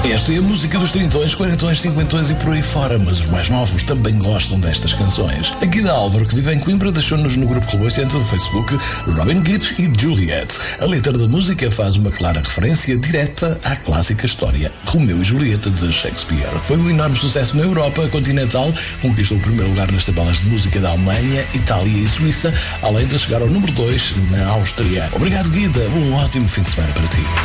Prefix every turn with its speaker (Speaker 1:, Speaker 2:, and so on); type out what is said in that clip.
Speaker 1: Esta é a música dos trintões, quarentões, cinquentões e por aí fora, mas os mais novos também gostam destas canções. A Guida Álvaro, que vive em Coimbra, deixou-nos no grupo Clube 80 do Facebook Robin Gibbs e Juliet. A letra da música faz uma clara referência direta à clássica história Romeu e Julieta de Shakespeare. Foi um enorme sucesso na Europa continental, conquistou o primeiro lugar nas tabelas de música da Alemanha, Itália e Suíça, além de chegar ao número 2 na Áustria. Obrigado, Guida, um ótimo fim de semana para ti.